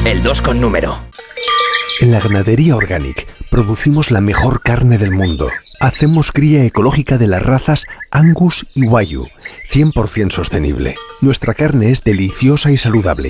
El 2 con número. En la Ganadería Organic producimos la mejor carne del mundo. Hacemos cría ecológica de las razas Angus y Wagyu, 100% sostenible. Nuestra carne es deliciosa y saludable.